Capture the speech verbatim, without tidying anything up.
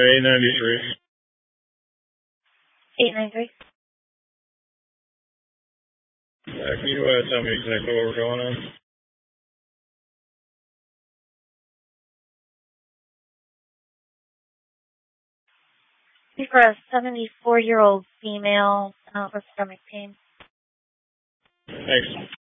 eight ninety-three. eight ninety-three. Uh, can you uh, tell me exactly what we're going on? For a seventy-four-year-old female uh, with stomach pain. Thanks.